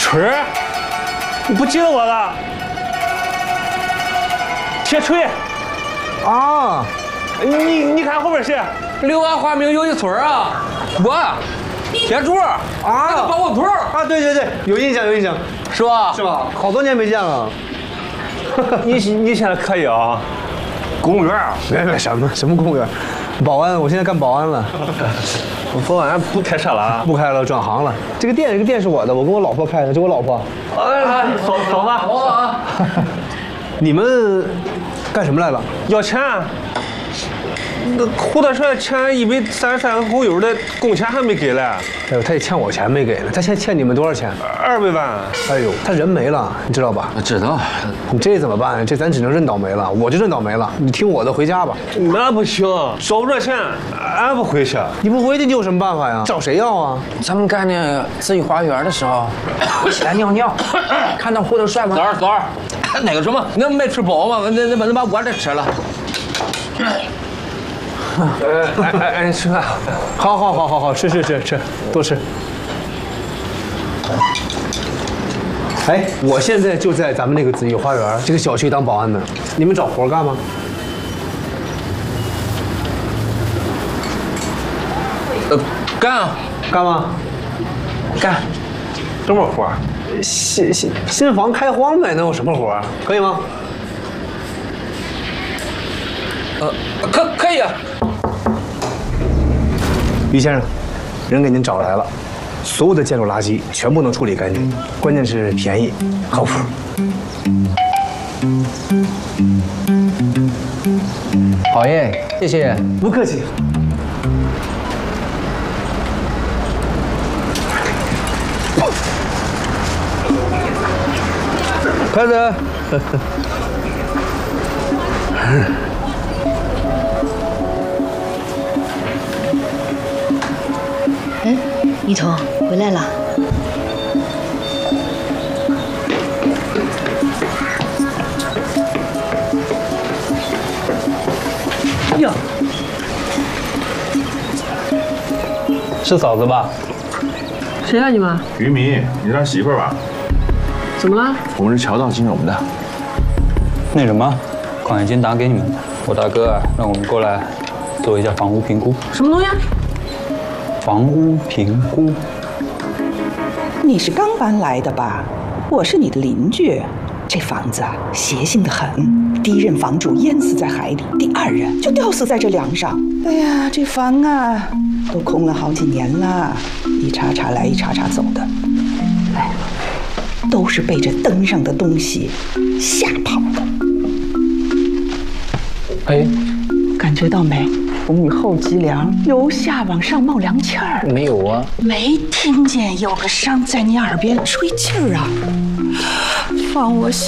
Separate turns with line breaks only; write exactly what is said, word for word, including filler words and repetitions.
春儿，你不记得我了？铁锤。
啊，
你你看后边谁？
六娃花名有一村啊，我，铁柱啊，包工头
啊，对对对，有印象有印象，
是吧？
是吧？好多年没见了。
你你现在可以啊？公务员啊？
没没什么什么公务员，保安，我现在干保安了。
保安不开车了啊？
不开了，转行了。这个店这个店是我的，我跟我老婆开的，这我老婆。
哎，嫂嫂子，
啊，
你们干什么来了？
要钱。那胡大帅欠一百三十三后油的工钱还没给嘞。
哎呦，他也欠我钱没给呢。他欠欠你们多少钱？
二百万。
哎呦，他人没了，你知道吧？
知道。
你这怎么办？这咱只能认倒霉了。我就认倒霉了。你听我的，回家吧。
那不行，找不着钱，俺不回去。
你不回去，你有什么办法呀？找谁要啊？
咱们干那个自己花园的时候，我起来尿尿，看到胡大帅吗？走走，那个什么，那没吃饱吗？那那把那把我这吃了。
呃，哎哎哎，吃饭。
好好好好好，吃吃吃吃，多吃。哎，我现在就在咱们那个紫玉花园这个小区当保安呢。你们找活干吗？
呃，干啊，
干吗？
干。
什么活？
新新新房开荒呗，能有什么活？可以吗？
呃，可可以啊。
于先生，人给您找来了，所有的建筑垃圾全部能处理干净，关键是便宜，靠谱。
好耶，谢谢。
不客气。
开始。
哎，一彤回来了。
哟，是嫂子吧？
谁啊你们？
于明，你是他媳妇儿吧？
怎么了？
我们是桥道金融的。
那什么，款已经打给你们了。我大哥让我们过来做一下房屋评估。
什么东西啊？
房屋评估。
你是刚搬来的吧？我是你的邻居。这房子啊，邪性的很。第一任房主淹死在海里，第二任就吊死在这梁上。哎呀，这房啊，都空了好几年了，一茬茬来，一茬茬走的。哎，都是被这灯上的东西吓跑的。
哎，
感觉到没？从你后脊梁由下往上冒凉气儿。
没有啊。
没听见有个声在你耳边吹气儿啊？放我